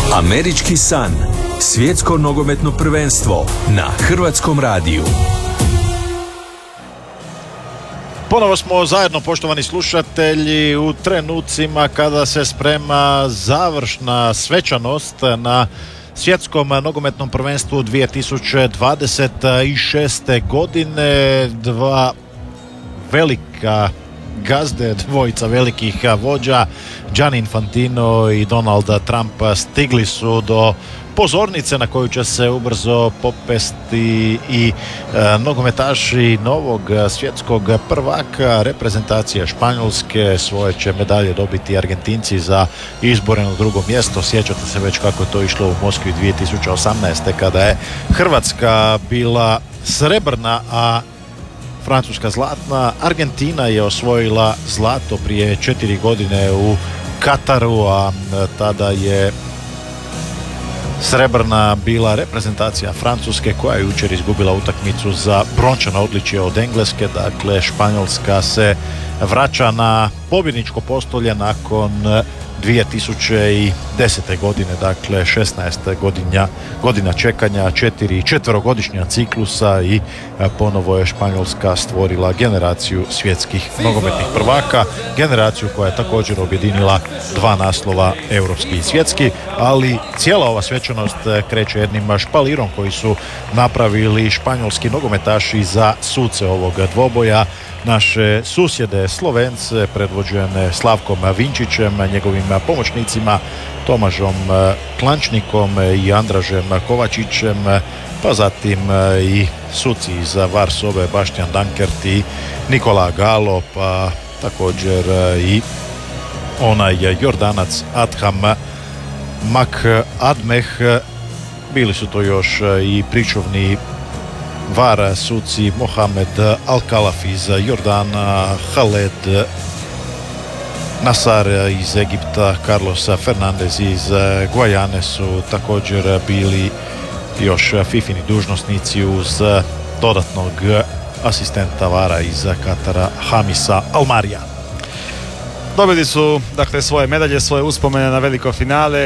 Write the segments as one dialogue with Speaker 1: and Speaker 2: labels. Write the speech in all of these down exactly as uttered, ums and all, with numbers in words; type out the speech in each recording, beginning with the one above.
Speaker 1: Američki san. Svjetsko nogometno prvenstvo na Hrvatskom radiju.
Speaker 2: Ponovo smo zajedno, poštovani slušatelji, u trenucima kada se sprema završna svečanost na Svjetskom nogometnom prvenstvu dvije tisuće dvadeset šeste. godine. Dva velika gazde, dvojica velikih vođa, Gianni Infantino i Donald Trump, stigli su do pozornice na koju će se ubrzo popesti i e, nogometaši novog svjetskog prvaka. Reprezentacija Španjolske, svoje će medalje dobiti Argentinci za izboreno drugo mjesto. Sjećate se već kako je to išlo u Moskvi dvije tisuće osamnaeste. kada je Hrvatska bila srebrna, a Francuska zlatna. Argentina je osvojila zlato prije četiri godine u Kataru, a tada je srebrna bila reprezentacija Francuske, koja je jučer izgubila utakmicu za brončano odličje od Engleske. Dakle, Španjolska se vraća na pobjedničko postolje nakon dvije tisuće desete. godine, dakle šesnaest godina, godina čekanja, četiri četverogodišnja ciklusa i ponovo je Španjolska stvorila generaciju svjetskih nogometnih prvaka, generaciju koja je također objedinila dva naslova, europski i svjetski, ali cijela ova svečanost kreće jednim špalirom koji su napravili španjolski nogometaši za suce ovog dvoboja, naše susjede Slovence predvođene Slavkom Vinčićem, njegovim pomoćnicima Tomažom Klančnikom i Andražem Kovačićem, pa zatim i suci iz Varsove Baštjan Dankert i Nikola Galo, pa također i onaj Jordanac Adham Mak Admeh. Bili su to još i pričuvni var suci Mohamed Al-Kalaf iz Jordana, Haled Nasar iz Egipta, Carlos Fernandez iz Guajane su također bili još fifini dužnosnici uz dodatnog asistenta vara iz Katara, Hamisa Almarija.
Speaker 3: Dobili su dakle svoje medalje, svoje uspomene na veliko finale,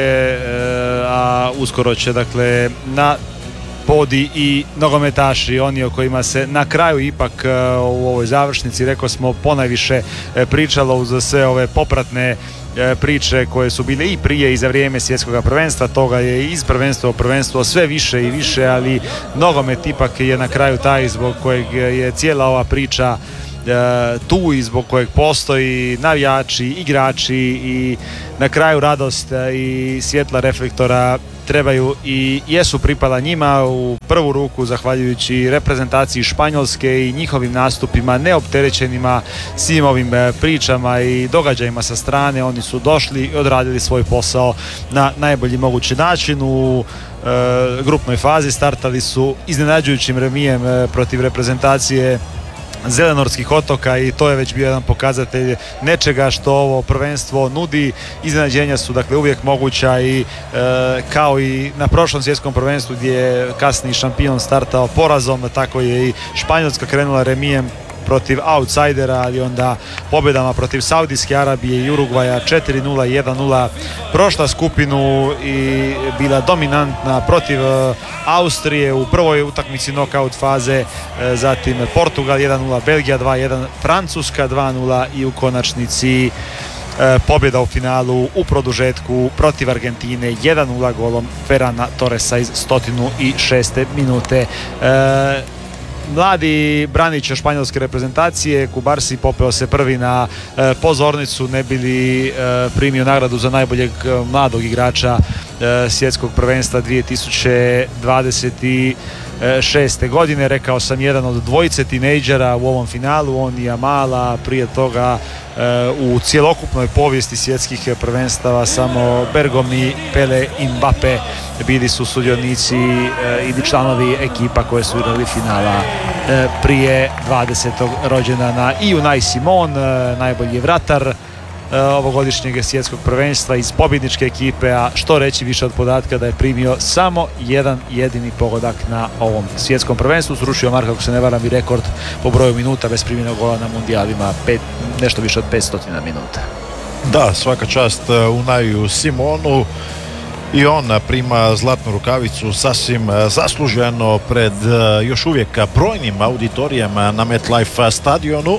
Speaker 3: a uskoro će dakle na podi i nogometaši, oni o kojima se na kraju ipak u ovoj završnici, rekao smo, ponajviše pričalo uz sve ove popratne priče koje su bile i prije i za vrijeme svjetskog prvenstva. Toga je iz prvenstva u prvenstvo sve više i više, ali nogomet ipak je na kraju taj zbog kojeg je cijela ova priča tu i zbog kojeg postoji navijači, igrači i na kraju radost i svjetla reflektora trebaju i jesu pripala njima u prvu ruku zahvaljujući reprezentaciji Španjolske i njihovim nastupima neopterećenima svim ovim pričama i događajima sa strane. Oni su došli i odradili svoj posao na najbolji mogući način. U e, grupnoj fazi startali su iznenađujućim remijem e, protiv reprezentacije Zelenorskih otoka i to je već bio jedan pokazatelj nečega što ovo prvenstvo nudi. Iznenađenja su dakle uvijek moguća i e, kao i na prošlom svjetskom prvenstvu gdje je kasni šampion startao porazom, tako je i Španjolska krenula remijem protiv outsidera, ali onda pobjedama protiv Saudijske Arabije i Urugvaja četiri nula, jedan nula, prošla skupinu i bila dominantna protiv Austrije u prvoj utakmici knockout faze, zatim Portugal jedan nula, Belgija dva jedan, Francuska dva nula i u konačnici pobjeda u finalu u produžetku protiv Argentine jedan nula golom Ferrana Torresa iz sto šeste minute. Mladi branić španjolske reprezentacije Kubarsi popeo se prvi na e, pozornicu, ne bi li e, primio nagradu za najboljeg mladog igrača e, svjetskog prvenstva dvije tisuće dvadeset šeste. godine. Rekao sam, jedan od dvojice tinejdžera u ovom finalu, on i Amala, prije toga e, u cjelokupnoj povijesti svjetskih prvenstava samo Bergom i Pele i Mbappe bili su sudionici e, ili članovi ekipa koje su igrali finala e, prije dvadesetog rođendana. I Unai Simon, e, najbolji vratar ovogodišnjeg svjetskog prvenstva iz pobjedničke ekipe, a što reći više od podatka da je primio samo jedan jedini pogodak na ovom svjetskom prvenstvu. Srušio Marka, ako se ne varam, i rekord po broju minuta bez primljenog gola na mundijalima, pet, nešto više od petsto minuta.
Speaker 2: Da, svaka čast Unaju Simonu. i on prima zlatnu rukavicu sasvim zasluženo pred još uvijek brojnim auditorijem na MetLife stadionu.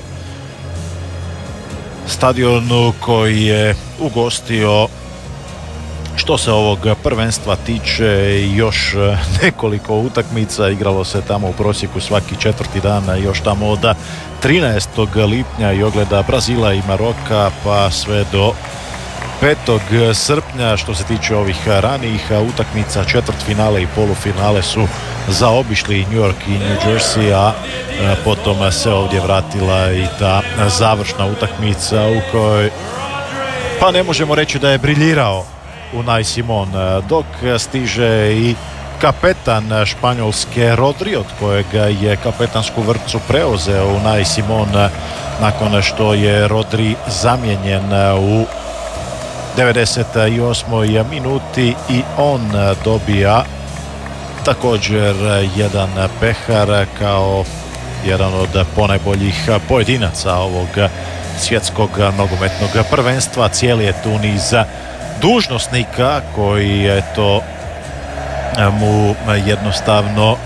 Speaker 2: Stadionu koji je ugostio, što se ovog prvenstva tiče, još nekoliko utakmica. Igralo se tamo u prosjeku svaki četvrti dan, još tamo od trinaestog lipnja i ogleda Brazila i Maroka pa sve do petog srpnja. Što se tiče ovih ranijih utakmica, četvrtfinale i polufinale su zaobišli New York i New Jersey, a potom se ovdje vratila i ta završna utakmica u kojoj pa ne možemo reći da je briljirao Unai Simon, dok stiže i kapetan Španjolske Rodri, od kojega je kapetansku vrpcu preuzeo Unai Simon nakon što je Rodri zamijenjen u devedeset osmoj minuti i on dobija također jedan pehar kao jedan od ponajboljih pojedinaca ovog svjetskog nogometnog prvenstva. Cijeli je tu niz dužnosnika koji eto mu jednostavno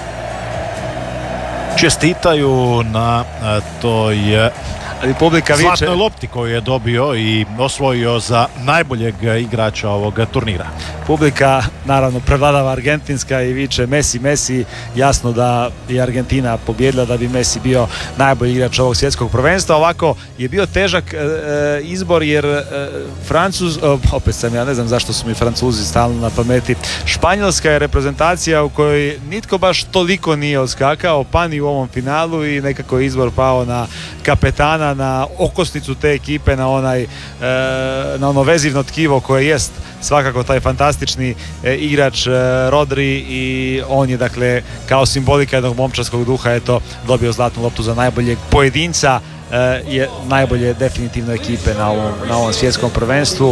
Speaker 2: čestitaju na toj
Speaker 3: ali publika
Speaker 2: zlatnoj
Speaker 3: viče,
Speaker 2: lopti koju je dobio i osvojio za najboljeg igrača ovog turnira.
Speaker 3: Publika naravno prevladava argentinska i viče Messi, Messi. Jasno da je Argentina pobjedila da bi Messi bio najbolji igrač ovog svjetskog prvenstva. Ovako je bio težak e, izbor jer e, Francuz, e, opet sam ja ne znam zašto su mi Francuzi stalno na pameti. Španjolska je reprezentacija u kojoj nitko baš toliko nije odskakao, pa ni u ovom finalu, i nekako je izbor pao na kapetana, na okosnicu te ekipe, na onaj e, na ono vezivno tkivo koje jest svakako taj fantastični e, igrač e, Rodri, i on je dakle kao simbolika jednog momčarskog duha eto dobio zlatnu loptu za najboljeg pojedinca, e, je najbolje definitivno ekipe na ovom, na ovom svjetskom prvenstvu.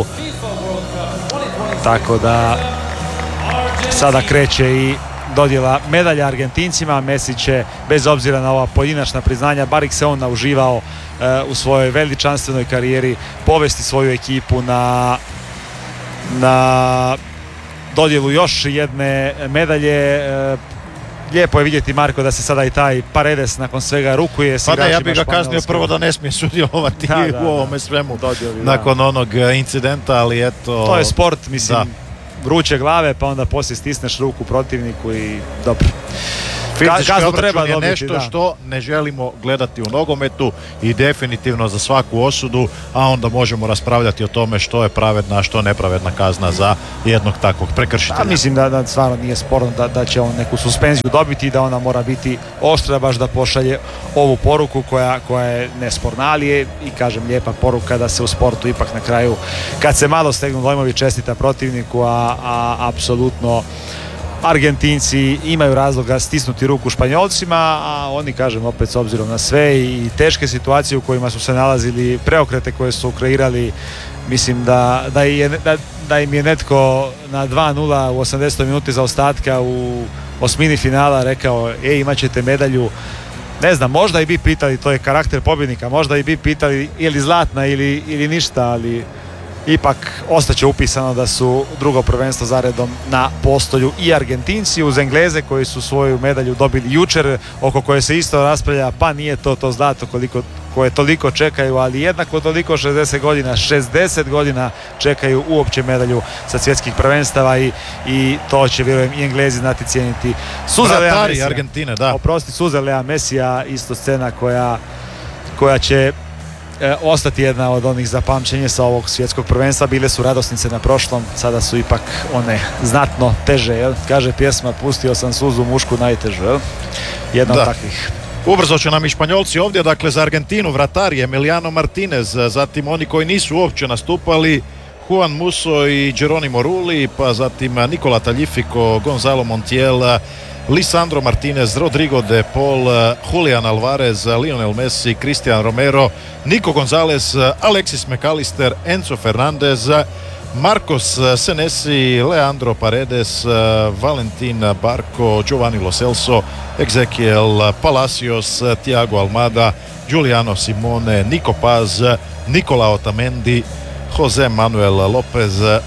Speaker 3: Tako da sada kreće i dodjela medalja Argentincima. Messi će, bez obzira na ova pojedinačna priznanja, bar ih se on nauživao uh, u svojoj veličanstvenoj karijeri, povesti svoju ekipu na, na dodjelu još jedne medalje. Uh, lijepo je vidjeti, Marko, da se sada i taj Paredes nakon svega rukuje s
Speaker 2: pa
Speaker 3: igračima
Speaker 2: Španjolske. Ja bih ga kaznio prvo da ne smije sudjelovati da, da, u ovome svemu dodjeli, nakon da. onog incidenta, ali eto...
Speaker 3: To je sport, mislim... Da. Vruće glave, pa onda poslije stisneš ruku protivniku i dobro.
Speaker 2: Fizički obračun je nešto da. što ne želimo gledati u nogometu i definitivno za svaku osudu, a onda možemo raspravljati o tome što je pravedna, a što nepravedna kazna za jednog takvog prekršitelja.
Speaker 3: Da, mislim da, da stvarno nije sporno da, da će on neku suspenziju dobiti i da ona mora biti oštra baš da pošalje ovu poruku koja, koja je nesporna, ali je, i kažem, lijepa poruka da se u sportu ipak na kraju, kad se malo stegnu dojmovi, čestita protivniku, a, a apsolutno Argentinci imaju razloga stisnuti ruku Španjolcima, a oni, kažem, opet s obzirom na sve i teške situacije u kojima su se nalazili, preokrete koje su kreirali, mislim da, da, je, da, da im je netko na dva nula u osamdesetoj minuti zaostatka u osmini finala rekao, e, imat ćete medalju. Ne znam, možda i bi pitali, to je karakter pobjednika, možda i bi pitali ili zlatna ili, ili ništa, ali ipak ostaće upisano da su drugo prvenstvo zaredom na postolju i Argentinci uz Engleze koji su svoju medalju dobili jučer, oko koje se isto raspravlja, pa nije to to zlato koliko, koje toliko čekaju, ali jednako toliko šezdeset godina, šezdeset godina čekaju uopće medalju sa svjetskih prvenstava, i, i to će, vjerujem, i Englezi znati cijeniti. Suze Lea Mesija,
Speaker 2: Argentine, da.
Speaker 3: Oprosti, Suze Lea Mesija, isto scena koja, koja će E, ostati jedna od onih zapamćenja sa ovog svjetskog prvenstva. Bile su radosnice na prošlom, sada su ipak one znatno teže, jel? Kaže pjesma, pustio sam suzu mušku najtežu, jel? Jedna da. od takvih.
Speaker 2: Ubrzo će nam i Španjolci ovdje, dakle za Argentinu vratar je Emiliano Martinez, zatim oni koji nisu uopće nastupali, Juan Musso i Geronimo Rulli, pa zatim Nicola Tagliafico, Gonzalo Montiel, Lisandro Martinez, Rodrigo de Paul, Julian Alvarez, Lionel Messi, Cristian Romero, Nico Gonzalez, Alexis McAllister, Enzo Fernandez, Marcos Senesi, Leandro Paredes, Valentin Barco, Giovanni Lo Celso, Ezequiel Palacios, Thiago Almada, Giuliano Simone, Nico Paz, Nicola Otamendi, Jose Manuel Lopez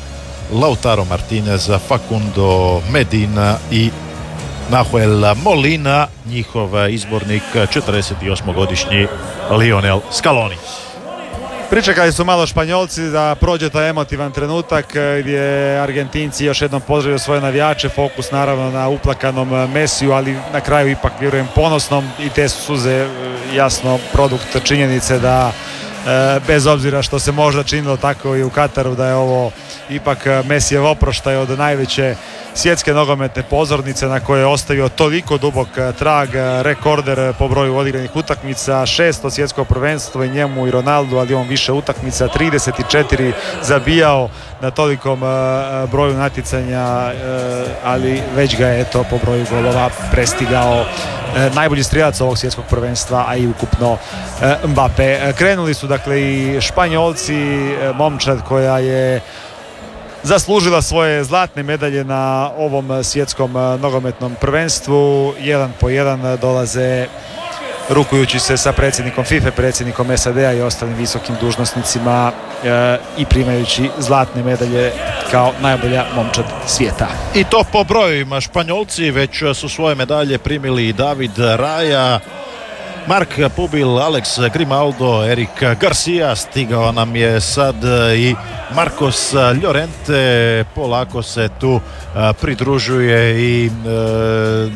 Speaker 2: Lautaro Martinez, Facundo Medina i Nahuel Molina, njihov izbornik četrdeset osmogodišnji Lionel Scaloni.
Speaker 3: Pričekali su malo Španjolci da prođe taj emotivan trenutak gdje Argentinci još jednom pozdravljaju svoje navijače, fokus naravno na uplakanom Mesiju, ali na kraju ipak vjerujem ponosnom, i te su suze jasno produkt činjenice da bez obzira što se možda činilo tako i u Kataru da je ovo ipak Mesijev oproštaj od najveće svjetske nogometne pozornice na koje je ostavio toliko dubok trag, rekorder po broju odigranih utakmica, šesto svjetsko prvenstvo i njemu i Ronaldu, ali on više utakmica, trideset četiri zabijao na tolikom broju natjecanja, ali već ga je eto po broju golova prestigao najbolji strijelac ovog svjetskog prvenstva, a i ukupno Mbappe. Krenuli su dakle i Španjolci, momčad koja je zaslužila svoje zlatne medalje na ovom svjetskom nogometnom prvenstvu. Jedan po jedan dolaze rukujući se sa predsjednikom FIFA, predsjednikom S A D-a i ostalim visokim dužnosnicima e, i primajući zlatne medalje kao najbolja momčad svijeta.
Speaker 2: I to po brojevima. Španjolci već su svoje medalje primili i David Raya, Mark Pubil, Alex Grimaldo, Eric Garcia, stigao nam je sad i Marcos Llorente, polako se tu pridružuje i e,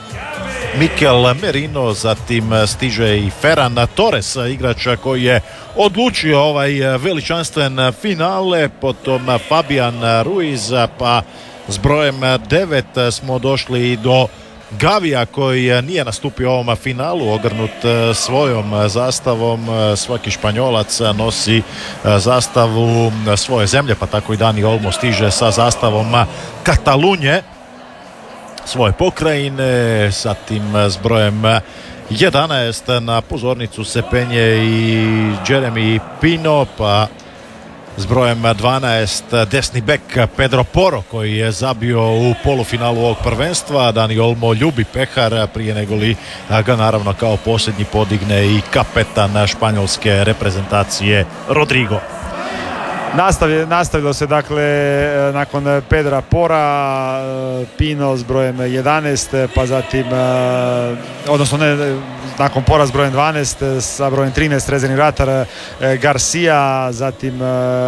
Speaker 2: Mikel Merino, zatim stiže i Ferran Torres, igrača koji je odlučio ovaj veličanstven finale, potom Fabian Ruiz, pa s brojem devet smo došli i do Gavija koji nije nastupio u ovom finalu, ogrnut svojom zastavom. Svaki Španjolac nosi zastavu svoje zemlje, pa tako i Dani Olmo stiže sa zastavom Katalunje, svoje pokrajine. Zatim s brojem jedanaest na pozornicu se penje i Jeremy Pino, pa s brojem dvanaest desni bek Pedro Porro koji je zabio u polufinalu ovog prvenstva. Dani Olmo ljubi pehar prije nego li ga naravno kao posljednji podigne i kapetan španjolske reprezentacije Rodrigo.
Speaker 3: Nastavlje, nastavilo se dakle nakon Pedra Pora, Pino s brojem jedanaest, pa zatim odnosno ne, nakon Pora s brojem dvanaest, sa brojem trinaest rezervni vratar Garcia, zatim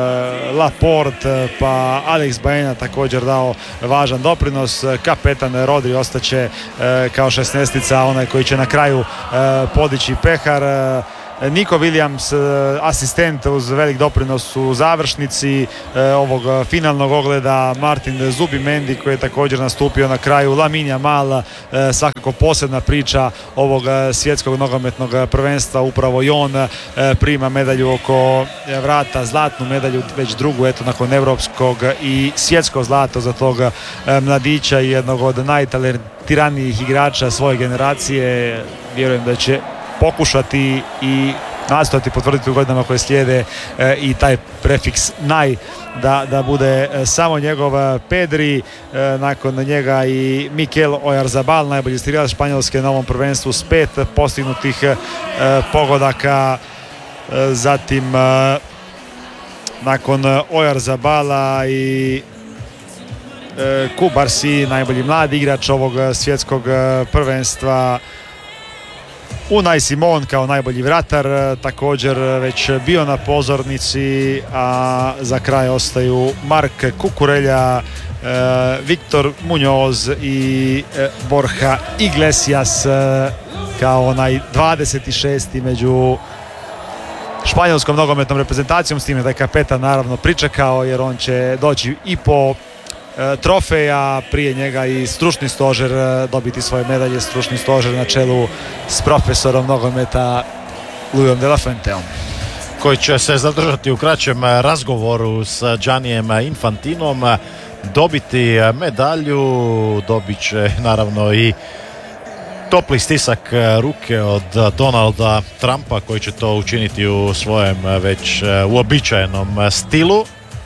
Speaker 3: Laporte, pa Alex Baena također dao važan doprinos. Kapetan Rodri ostaće kao šesnaestica, onaj koji će na kraju podići pehar. Nico Williams, asistent uz velik doprinos u završnici ovog finalnog ogleda. Martin Zubimendi koji je također nastupio na kraju. Lamine Yamal, svakako posebna priča ovog svjetskog nogometnog prvenstva. Upravo i on prima medalju oko vrata, zlatnu medalju, već drugu eto nakon europskog i svjetsko zlato za tog mladića i jednog od najtalentiranijih igrača svoje generacije. Vjerujem da će pokušati i nastojati potvrditi u godinama koje slijede e, i taj prefiks naj da, da bude e, samo njegov. Pedri, e, nakon njega i Mikel Oyarzabal, najbolji strijelac Španjolske na ovom prvenstvu s pet postignutih e, pogodaka. E, zatim e, nakon Oyarzabala i e, Kubarsi, najbolji mladi igrač ovog svjetskog prvenstva. Unai Simon kao najbolji vratar također već bio na pozornici, a za kraj ostaju Mark Kukurelja, Victor Munoz i Borja Iglesias kao onaj dvadeset šesti među španjolskom nogometnom reprezentacijom, s time da je kapetan naravno pričekao jer on će doći i po trofeja, prije njega i stručni stožer dobiti svoje medalje, stručni stožer na čelu s profesorom nogometa Luisom de la Fuenteom,
Speaker 2: koji će se zadržati u kraćem razgovoru s Giannijem Infantinom, dobiti medalju, dobit će naravno i topli stisak ruke od Donalda Trumpa koji će to učiniti u svojem već uobičajenom stilu.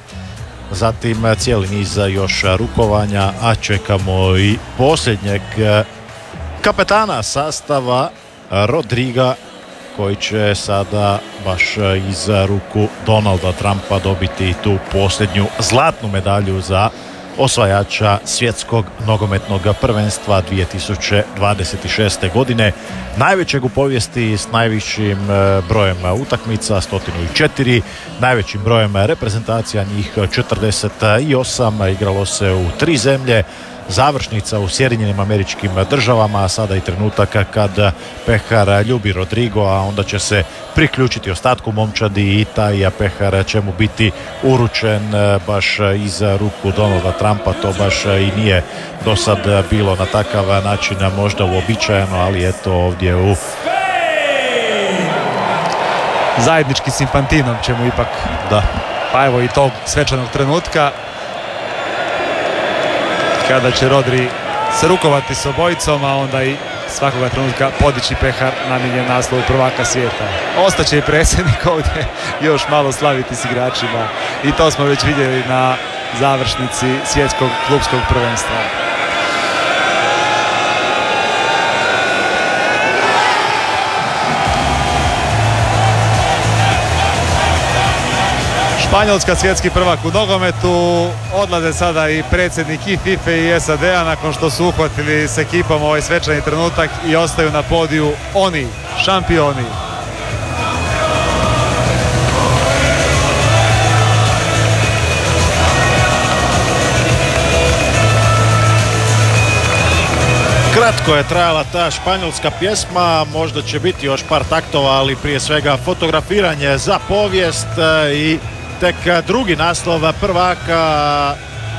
Speaker 2: Zatim cijeli niz još rukovanja, a čekamo i posljednjeg kapetana sastava Rodriga koji će sada baš iz ruku Donalda Trumpa dobiti tu posljednju zlatnu medalju za osvajača svjetskog nogometnog prvenstva dvije tisuće dvadeset šeste. godine, najvećeg u povijesti s najvišim brojem utakmica, sto četiri, najvećim brojem reprezentacija, njih četrdeset osam, igralo se u tri zemlje, završnica u Sjedinjenim Američkim Državama, a sada i trenutak kad pehar ljubi Rodrigo, a onda će se priključiti ostatku momčadi i taj pehar će mu biti uručen baš iz ruku Donalda Trumpa. To baš i nije do sad bilo na takav način možda uobičajeno, ali eto ovdje u
Speaker 3: zajednički s Infantinom ćemo ipak,
Speaker 2: da,
Speaker 3: pa evo i tog svečanog trenutka kada će Rodri se rukovati s obojicom, a onda i svakoga trenutka podići pehar namijenjen naslovu prvaka svijeta. Ostaće i predsjednik ovdje još malo slaviti s igračima i to smo već vidjeli na završnici svjetskog klupskog prvenstva. Španjolska svjetski prvak u nogometu, odlaze sada i predsjednik i FIFA i S A D-a nakon što su uhvatili s ekipom ovaj svečani trenutak i ostaju na podiju oni, šampioni.
Speaker 2: Kratko je trajala ta španjolska pjesma, možda će biti još par taktova, ali prije svega fotografiranje za povijest i tek drugi naslov prvaka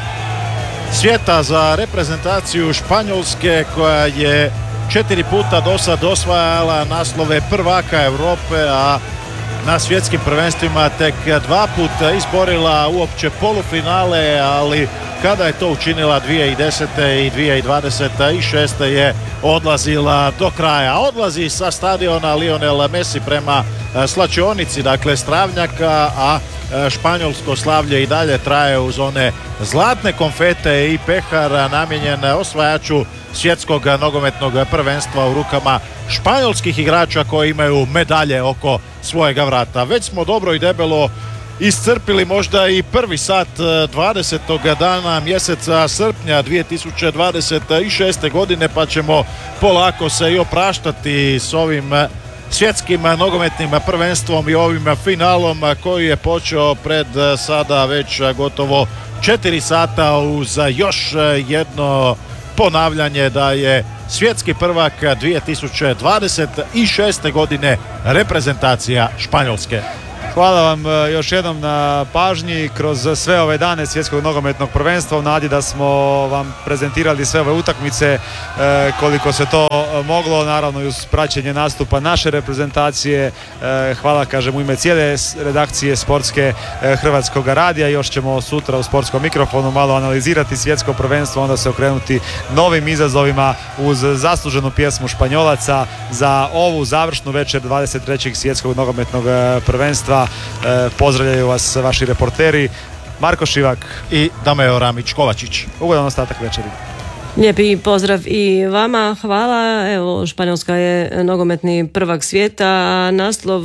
Speaker 2: svijeta za reprezentaciju Španjolske, koja je četiri puta do sad osvajala naslove prvaka Europe, a na svjetskim prvenstvima tek dva puta izborila uopće polufinale, ali kada je to učinila dvije tisuće desete i dvije tisuće dvadeset šeste je odlazila do kraja. Odlazi sa stadiona Lionel Messi prema slačionici, dakle Stravnjaka, a španjolsko slavlje i dalje traje uz one zlatne konfete i pehar namijenjen osvajaču svjetskog nogometnog prvenstva u rukama španjolskih igrača koji imaju medalje oko svojega vrata. Već smo dobro i debelo iscrpili možda i prvi sat dvadesetog dana mjeseca srpnja dvije tisuće dvadeset šeste. godine, pa ćemo polako se i opraštati s ovim svjetskim nogometnim prvenstvom i ovim finalom koji je počeo pred sada već gotovo četiri sata uz još jedno ponavljanje da je svjetski prvak dvije tisuće dvadeset šeste. godine reprezentacija Španjolske.
Speaker 3: Hvala vam još jednom na pažnji kroz sve ove dane svjetskog nogometnog prvenstva, u nadi da smo vam prezentirali sve ove utakmice koliko se to moglo, naravno i uz praćenje nastupa naše reprezentacije. Hvala, kažem, u ime cijele redakcije sportske Hrvatskog radija. Još ćemo sutra u sportskom mikrofonu malo analizirati svjetsko prvenstvo, onda se okrenuti novim izazovima uz zasluženu pjesmu Španjolaca za ovu završnu večer dvadeset trećeg svjetskog nogometnog prvenstva. Pozdravljaju vas vaši reporteri Marko Šivak
Speaker 2: i Dameo Ramić-Kovačić.
Speaker 3: Ugodan ostatak večeri.
Speaker 4: Lijepi pozdrav i vama, hvala. Evo, Španjolska je nogometni prvak svijeta, a naslov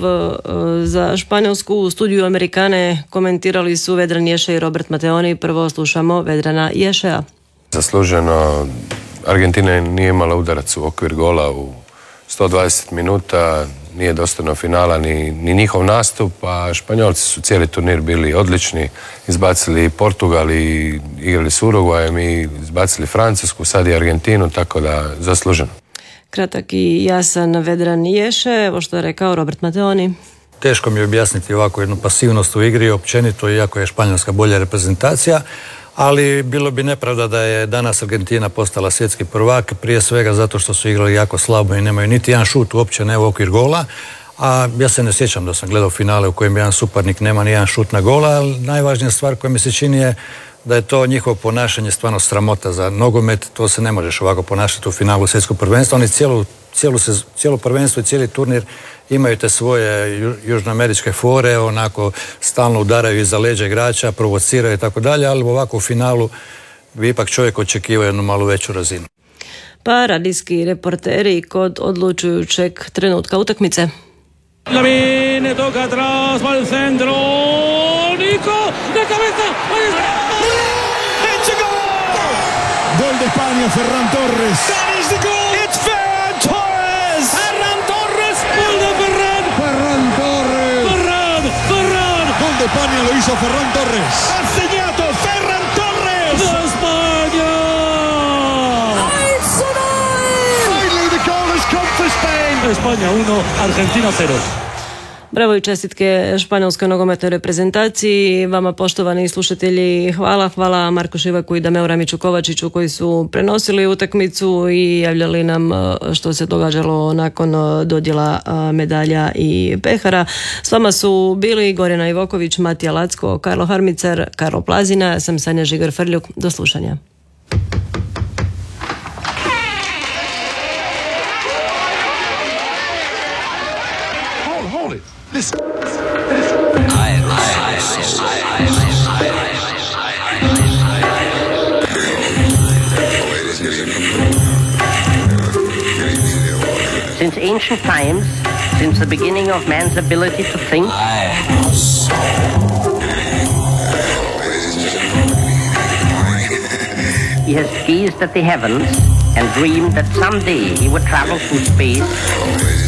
Speaker 4: za Španjolsku u studiju Amerikane komentirali su Vedran Ješe i Robert Mateoni. Prvo slušamo Vedrana Ješea.
Speaker 5: Zasluženo, Argentina nije imala udarac u okvir gola u sto dvadeset minuta, nije dostojno finala ni, ni njihov nastup, a Španjolci su cijeli turnir bili odlični, izbacili Portugal i igrali s Urugvajem i izbacili Francusku, sad i Argentinu, tako da zasluženo.
Speaker 4: Kratak i jasan Vedran Ješe, evo što je rekao Robert Mateoni.
Speaker 6: Teško mi je objasniti ovako jednu pasivnost u igri, općenito, iako je Španjolska bolja reprezentacija, ali bilo bi nepravda da je danas Argentina postala svjetski prvak, prije svega zato što su igrali jako slabo i nemaju niti jedan šut uopće, ne u okvir gola, a ja se ne sjećam da sam gledao finale u kojem jedan suparnik nema ni jedan šut na gola, ali najvažnija stvar koja mi se čini je da je to njihovo ponašanje stvarno sramota za nogomet, to se ne možeš ovako ponašati u finalu svjetskog prvenstva, oni cijelu, cijelu, cijelo prvenstvo i cijeli turnir imaju te svoje ju, južnoameričke fore, onako stalno udaraju iza leđa igrača, provociraju i tako dalje, ali ovako u finalu bi ipak čovjek očekivao jednu malo veću razinu.
Speaker 4: Pa radijski reporteri kod odlučujućeg trenutka utakmice.
Speaker 7: Lamine toca atrás, va al centro. Nico, de cabeza. Ahí está. It's a goal.
Speaker 8: Gol de España, Ferran Torres.
Speaker 7: That is the goal. It's Ferran Torres. Ferran Torres. Gol de Ferran.
Speaker 8: Ferran Torres.
Speaker 7: Ferran, Ferran.
Speaker 8: Gol de España lo hizo Ferran Torres.
Speaker 7: Ha segnato Ferran Torres. De España.
Speaker 8: Finally the goal has come for Spain.
Speaker 7: España uno, Argentina cero.
Speaker 4: Bravo i čestitke španjolskoj nogometnoj reprezentaciji. Vama, poštovani slušatelji, hvala. Hvala Marku Šivaku i Dameu Ramiću Kovačiću koji su prenosili utakmicu i javljali nam što se događalo nakon dodjela medalja i pehara. S vama su bili Gorjana Ivoković, Matija Lacko, Karlo Harmicar, Karlo Plazina. Ja sam Sanja Žigar-Frljuk. Do slušanja.
Speaker 1: Listen.
Speaker 9: Since ancient times, since the beginning of man's ability to think, he has gazed at the heavens and dreamed that someday he would travel through space